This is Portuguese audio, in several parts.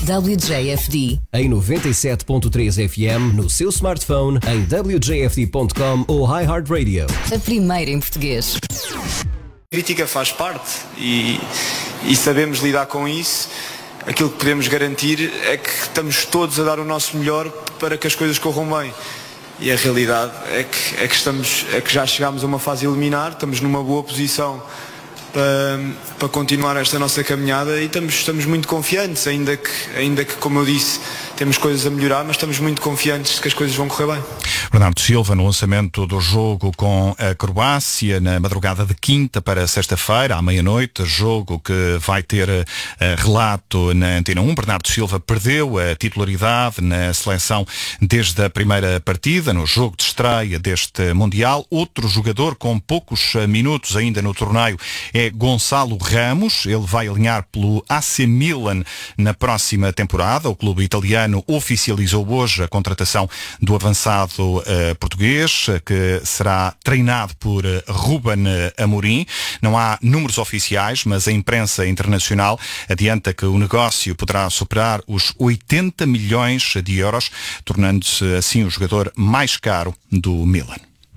WJFD. Em 97.3 FM, no seu smartphone, em wjfd.com ou iHeartRadio. A primeira em português. A crítica faz parte e sabemos lidar com isso. Aquilo que podemos garantir é que estamos todos a dar o nosso melhor para que as coisas corram bem. E a realidade é que já chegámos a uma fase eliminar, estamos numa boa posição para continuar esta nossa caminhada e estamos muito confiantes, ainda que, como eu disse, temos coisas a melhorar, mas estamos muito confiantes de que as coisas vão correr bem. Bernardo Silva, no lançamento do jogo com a Croácia, na madrugada de quinta para sexta-feira, à meia-noite, jogo que vai ter relato na Antena 1. Bernardo Silva perdeu a titularidade na seleção desde a primeira partida, no jogo de estreia deste Mundial. Outro jogador com poucos minutos ainda no torneio é Gonçalo Ramos. Ele vai alinhar pelo AC Milan na próxima temporada. O clube italiano oficializou hoje a contratação do avançado português, que será treinado por Ruben Amorim. Não há números oficiais, mas a imprensa internacional adianta que o negócio poderá superar os 80 milhões de euros, tornando-se assim o jogador mais caro do Milan.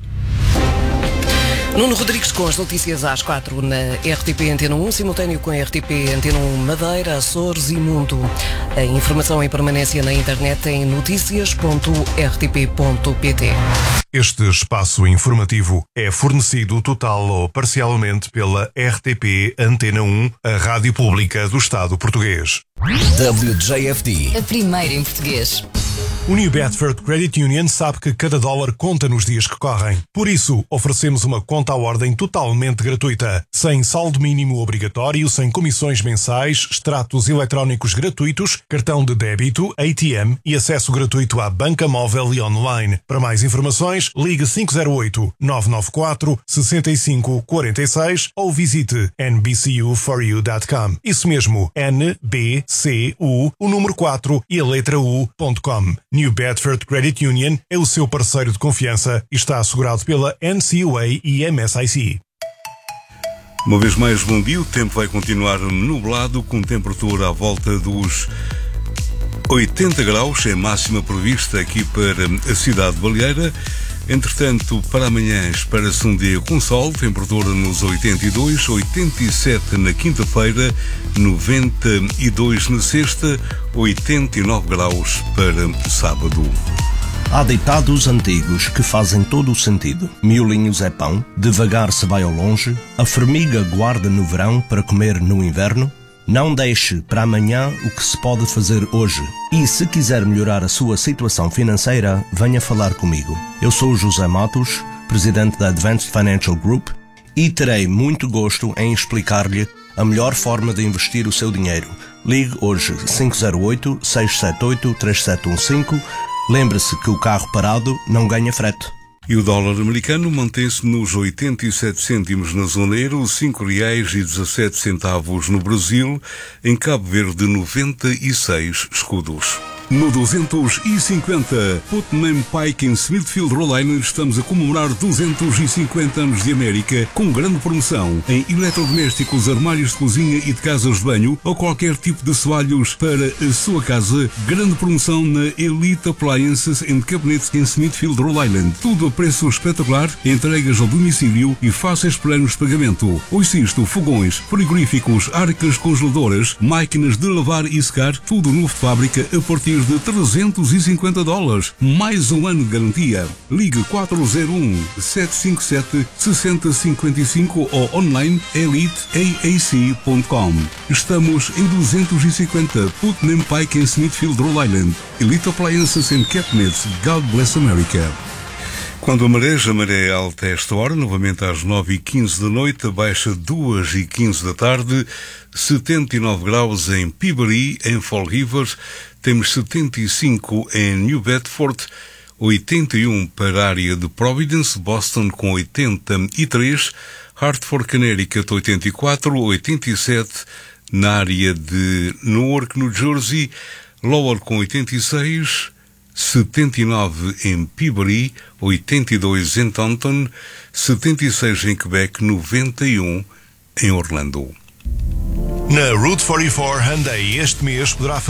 Nuno Rodrigues com as notícias às 4 na RTP Antena 1, simultâneo com a RTP Antena 1 Madeira, Açores e Mundo. A informação em permanência na internet em noticias.rtp.pt. Este espaço informativo é fornecido total ou parcialmente pela RTP Antena 1, a rádio pública do Estado português. WJFD. A primeira em português. O New Bedford Credit Union sabe que cada dólar conta nos dias que correm. Por isso, oferecemos uma conta à ordem totalmente gratuita, sem saldo mínimo obrigatório, sem comissões mensais, extratos eletrónicos gratuitos, cartão de débito, ATM e acesso gratuito à banca móvel e online. Para mais informações, ligue 508-994-6546 ou visite nbcu4u.com. Isso mesmo, NBCU, o número 4 e a letra U.com. New Bedford Credit Union é o seu parceiro de confiança e está assegurado pela NCUA e MSIC. Uma vez mais, bom dia. O tempo vai continuar nublado, com temperatura à volta dos 80 graus, é máxima prevista aqui para a cidade de Baleeira. Entretanto, para amanhã espera-se um dia com sol, temperatura nos 82, 87 na quinta-feira, 92 na sexta, 89 graus para sábado. Há ditados antigos que fazem todo o sentido. Miolinhos é pão, devagar se vai ao longe, a formiga guarda no verão para comer no inverno. Não deixe para amanhã o que se pode fazer hoje. E se quiser melhorar a sua situação financeira, venha falar comigo. Eu sou o José Matos, presidente da Advanced Financial Group, e terei muito gosto em explicar-lhe a melhor forma de investir o seu dinheiro. Ligue hoje 508-678-3715. Lembre-se que o carro parado não ganha frete. E o dólar americano mantém-se nos 87 cêntimos na zona euro, R$5,17 no Brasil, em Cabo Verde 96 escudos. No 250, Putnam Pike em Smithfield, Rhode Island, estamos a comemorar 250 anos de América com grande promoção em eletrodomésticos, armários de cozinha e de casas de banho ou qualquer tipo de assoalhos para a sua casa. Grande promoção na Elite Appliances and Cabinets em Smithfield, Rhode Island. Tudo a preço espetacular, entregas ao domicílio e fáceis planos de pagamento. Ouça isto: fogões, frigoríficos, arcas congeladoras, máquinas de lavar e secar, tudo novo de fábrica a partir de $350, mais um ano de garantia. Ligue 401-757-6055 ou online eliteaac.com. Estamos em 250 Putnam Pike em Smithfield, Rhode Island. Elite Appliances and Cabinets. God bless America. Quando a maré é alta a esta hora, novamente às 9h15 da noite, baixa 2h15 da tarde, 79 graus em Peabody, em Fall River, temos 75 em New Bedford, 81 para a área de Providence, Boston com 83, Hartford, Connecticut 84, 87 na área de Newark, New Jersey, Lowell com 86, 79 em Peabody, 82 em Taunton, 76 em Quebec, 91 em Orlando. Na Route 44 Hyundai este mês poderá